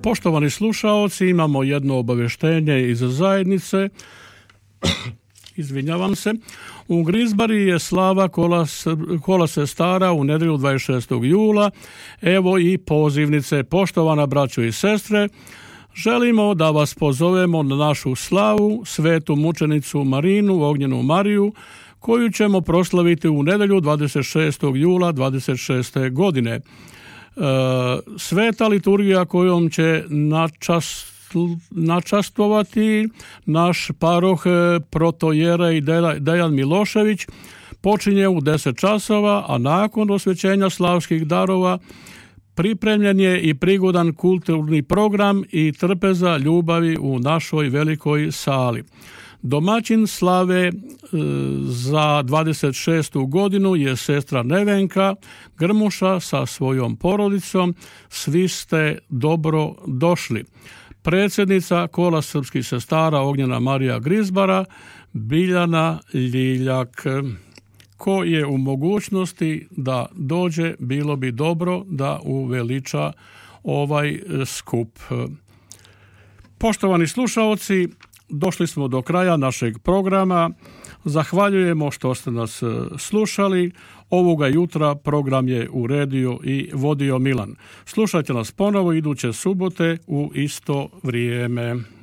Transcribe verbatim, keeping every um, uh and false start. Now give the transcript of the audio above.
Poštovani slušaoci, imamo jedno obavještenje iz zajednice. Izvinjavam se. U Grizbari je slava kola, kola sestara u nedjelju dvadeset šestog jula. Evo i pozivnice. Poštovana braćo i sestre, želimo da vas pozovemo na našu slavu, svetu mučenicu Marinu, Ognjenu Mariju, koju ćemo proslaviti u nedjelju dvadeset šestog jula dvadeset šeste. godine. Sveta liturgija kojom će načast, načastovati naš paroh protojerej Dejan Milošević počinje u deset časova, a nakon osvećenja slavskih darova pripremljen je i prigodan kulturni program i trpeza ljubavi u našoj velikoj sali. Domaćin slave e, za dvadeset šestu godinu je sestra Nevenka Grmuša sa svojom porodicom. Svi ste dobro došli. Predsjednica kola srpskih sestara Ognjena Marija Grizbara Biljana Ljiljak. Ko je u mogućnosti da dođe, bilo bi dobro da uveliča ovaj skup. Poštovani slušaoci, došli smo do kraja našeg programa. Zahvaljujemo što ste nas slušali. Ovoga jutra program je uredio i vodio Milan. Slušajte nas ponovo iduće subote u isto vrijeme.